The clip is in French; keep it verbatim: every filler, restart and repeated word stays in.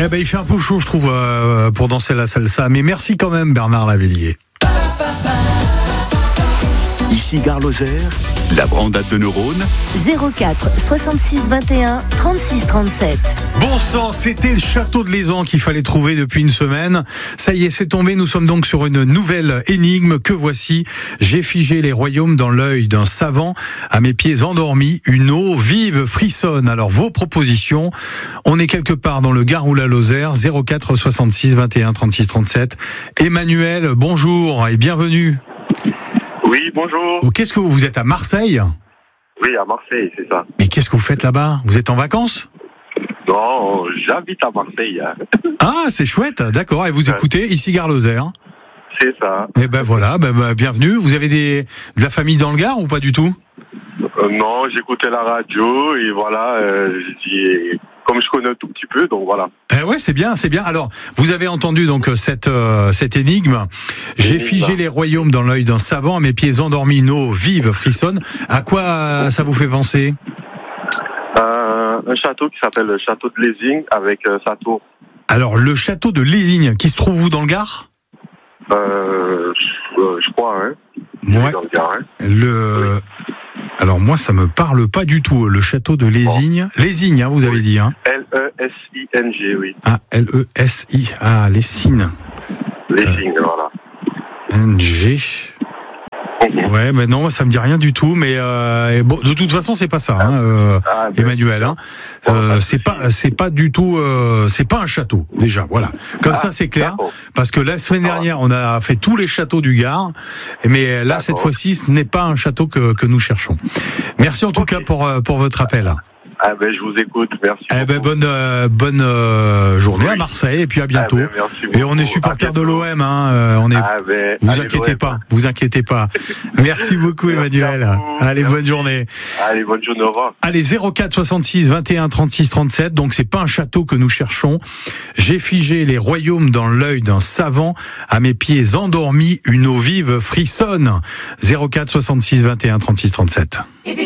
Eh ben, il fait un peu chaud, je trouve, euh, pour danser la salsa. Mais merci quand même, Bernard Lavilliers. Ici Gare Lozère, la brandade de neurones. zéro quatre soixante-six vingt et un trente-six trente-sept. Bon sang, c'était le château de Lézan qu'il fallait trouver depuis une semaine. Ça y est, c'est tombé. Nous sommes donc sur une nouvelle énigme que voici. J'ai figé les royaumes dans l'œil d'un savant. À mes pieds endormis, une eau vive frissonne. Alors, vos propositions. On est quelque part dans le Gard ou la Lozère. zéro quatre soixante-six vingt et un trente-six trente-sept. Emmanuel, bonjour et bienvenue. Oui, bonjour. Oh, qu'est-ce que vous, vous êtes à Marseille? Oui, à Marseille, c'est ça. Mais qu'est-ce que vous faites là-bas? Vous êtes en vacances? Non, j'habite à Marseille. Ah, c'est chouette, d'accord. Et vous écoutez ici Gare Lozère? C'est ça. Eh ben voilà, ben, ben, bienvenue. Vous avez des, de la famille dans le Gard ou pas du tout? Euh, non, j'écoutais la radio et voilà, euh, j'ai dit, comme je connais un tout petit peu, donc voilà. Eh ouais, c'est bien, c'est bien. Alors, vous avez entendu donc cette euh, cette énigme. J'ai figé les royaumes dans l'œil d'un savant, à mes pieds endormis, une eau vive frissonne. À quoi euh, ça vous fait penser? Euh, un château qui s'appelle le château de Lézing avec euh, sa tour. Alors, le château de Lézing, qui se trouve où dans le Gard? Euh, je, euh, je crois, hein. Ouais. Dans le Gard, hein. Le... Alors moi, ça me parle pas du tout. Le château de Lézing. Bon. Lézing, hein, vous avez dit. Hein. L E S I N G, oui. Ah, L E S I. Ah, Lézing. Lézing, euh... voilà. N G. Ouais, mais non, ça me dit rien du tout. Mais euh, bon, de toute façon, c'est pas ça, hein, euh, ah, ben, Emmanuel. Hein. Euh, c'est pas, c'est pas du tout, euh, c'est pas un château déjà. Voilà. Comme ah, ça, c'est clair. Parce que la semaine dernière, on a fait tous les châteaux du Gard, mais là, cette fois-ci, ce n'est pas un château que que nous cherchons. Merci en tout okay. cas pour pour votre appel. Ah ben je vous écoute, merci. Eh ben bonne euh, bonne euh, journée oui. à Marseille et puis à bientôt. Ah ben, et on est supporters de l'O M, hein. Euh, on est. Ah ben, vous allez, inquiétez pas, vous inquiétez pas. Merci beaucoup, merci Emmanuel. Allez, merci. Bonne journée. Allez, bonne journée, au revoir. Allez, zéro quatre soixante-six vingt et un trente-six trente-sept. Donc c'est pas un château que nous cherchons. J'ai figé les royaumes dans l'œil d'un savant. À mes pieds endormis, une eau vive frissonne. zéro quatre soixante-six vingt et un trente-six trente-sept.